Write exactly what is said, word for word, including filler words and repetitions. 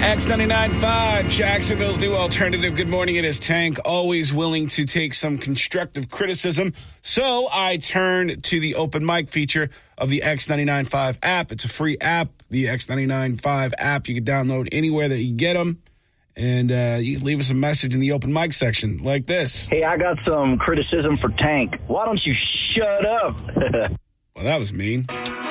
X ninety-nine point five, Jacksonville's new alternative. Good morning, it is Tank, always willing to take some constructive criticism. So I turned to the open mic feature of the X ninety-nine point five app. It's a free app, the X ninety-nine point five app. You can download anywhere that you get them. And uh, you can leave us a message in the open mic section like this. Hey, I got some criticism for Tank. Why don't you shut up? Well, that was mean.